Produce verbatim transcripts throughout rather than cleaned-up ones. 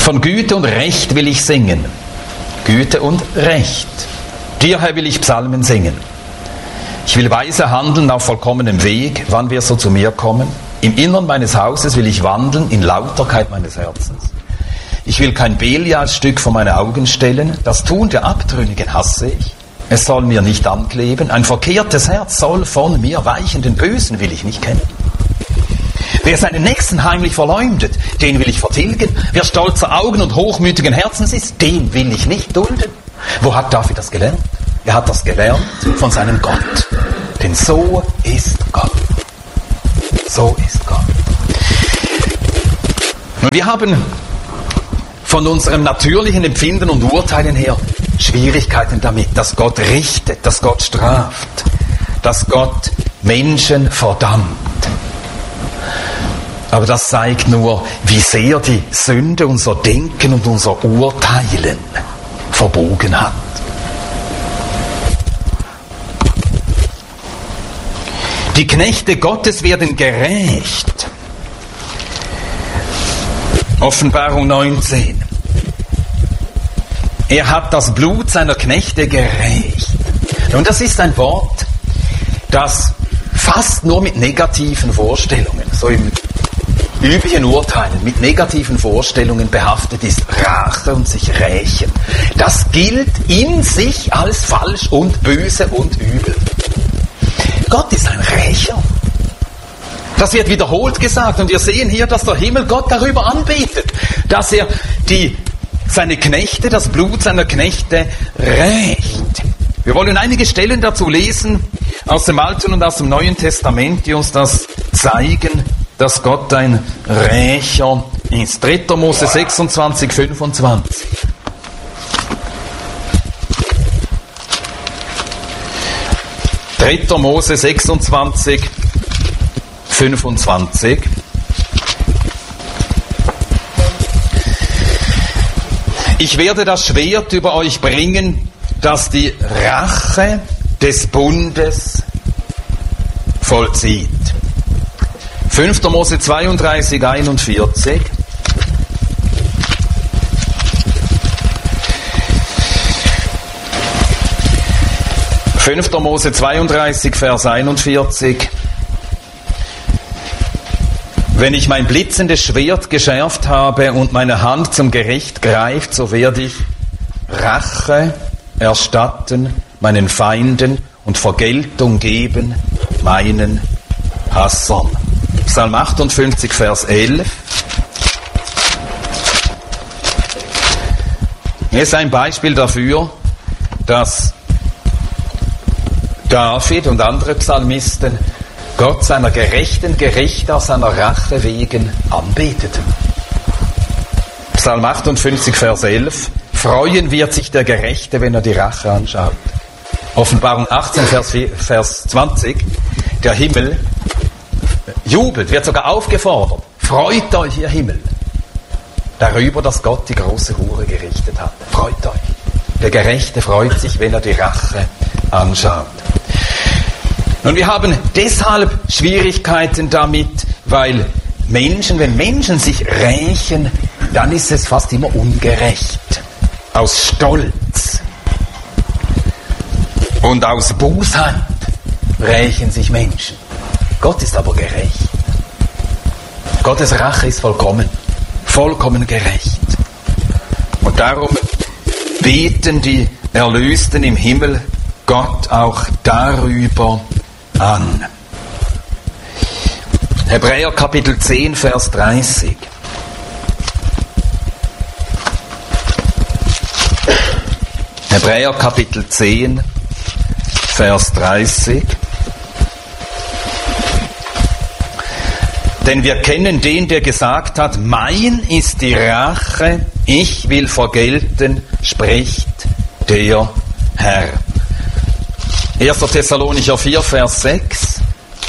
Von Güte und Recht will ich singen. Güte und Recht. Dir, Herr, will ich Psalmen singen. Ich will weise handeln auf vollkommenem Weg, wann wir so zu mir kommen. Im Innern meines Hauses will ich wandeln in Lauterkeit meines Herzens. Ich will kein Belialsstück vor meine Augen stellen. Das Tun der Abtrünnigen hasse ich. Es soll mir nicht ankleben. Ein verkehrtes Herz soll von mir weichen. Den Bösen will ich nicht kennen. Wer seinen Nächsten heimlich verleumdet, den will ich vertilgen. Wer stolzer Augen und hochmütigen Herzens ist, den will ich nicht dulden. Wo hat David das gelernt? Er hat das gelernt von seinem Gott. Denn so ist Gott. So ist Gott. Und wir haben von unserem natürlichen Empfinden und Urteilen her Schwierigkeiten damit, dass Gott richtet, dass Gott straft, dass Gott Menschen verdammt. Aber das zeigt nur, wie sehr die Sünde unser Denken und unser Urteilen verbogen hat. Die Knechte Gottes werden gerecht. Offenbarung neunzehn. Er hat das Blut seiner Knechte gerecht. Und das ist ein Wort, das fast nur mit negativen Vorstellungen, so im üblichen Urteilen, mit negativen Vorstellungen behaftet ist. Rache und sich rächen. Das gilt in sich als falsch und böse und übel. Gott ist ein Rächer. Das wird wiederholt gesagt und wir sehen hier, dass der Himmel Gott darüber anbetet, dass er die, seine Knechte, das Blut seiner Knechte rächt. Wir wollen einige Stellen dazu lesen aus dem Alten und aus dem Neuen Testament, die uns das zeigen, dass Gott ein Rächer ist. dritter Mose sechsundzwanzig, fünfundzwanzig. dritter Mose sechsundzwanzig, fünfundzwanzig. Ich werde das Schwert über euch bringen, das die Rache des Bundes vollzieht. fünfter Mose zweiunddreißig, einundvierzig. fünfter Mose zweiunddreißig, Vers einundvierzig. Wenn ich mein blitzendes Schwert geschärft habe und meine Hand zum Gericht greift, so werde ich Rache erstatten meinen Feinden und Vergeltung geben meinen Hassern. Psalm achtundfünfzig, Vers elf. Hier ist ein Beispiel dafür, dass David und andere Psalmisten Gott seiner gerechten Gerichte aus seiner Rache wegen anbeteten. Psalm achtundfünfzig, Vers elf. Freuen wird sich der Gerechte, wenn er die Rache anschaut. Offenbarung achtzehn, Vers, Vers zwanzig. Der Himmel jubelt, wird sogar aufgefordert. Freut euch, ihr Himmel, darüber, dass Gott die große Hure gerichtet hat. Freut euch. Der Gerechte freut sich, wenn er die Rache anschaut. Und wir haben deshalb Schwierigkeiten damit, weil Menschen, wenn Menschen sich rächen, dann ist es fast immer ungerecht. Aus Stolz und aus Bosheit rächen sich Menschen. Gott ist aber gerecht. Gottes Rache ist vollkommen, vollkommen gerecht. Und darum beten die Erlösten im Himmel Gott auch darüber an. Hebräer Kapitel zehn, Vers dreißig. Hebräer Kapitel zehn, Vers dreißig. Denn wir kennen den, der gesagt hat, mein ist die Rache, ich will vergelten, spricht der Herr. erster Thessalonicher vier, Vers sechs.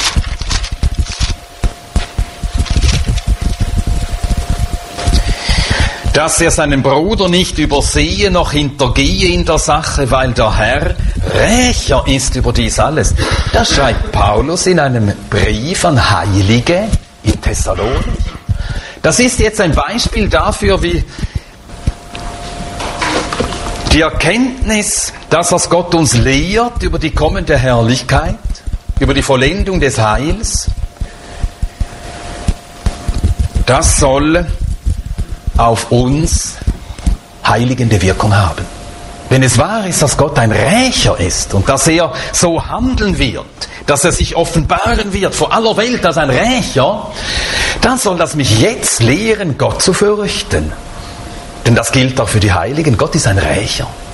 Dass er seinen Bruder nicht übersehe, noch hintergehe in der Sache, weil der Herr Rächer ist über dies alles. Das schreibt Paulus in einem Brief an Heilige in Thessalonich. Das ist jetzt ein Beispiel dafür, wie Die Erkenntnis, das, was Gott uns lehrt über die kommende Herrlichkeit, über die Vollendung des Heils, das soll auf uns heiligende Wirkung haben. Wenn es wahr ist, dass Gott ein Rächer ist und dass er so handeln wird, dass er sich offenbaren wird vor aller Welt als ein Rächer, dann soll das mich jetzt lehren, Gott zu fürchten. Denn das gilt auch für die Heiligen. Gott ist ein Rächer.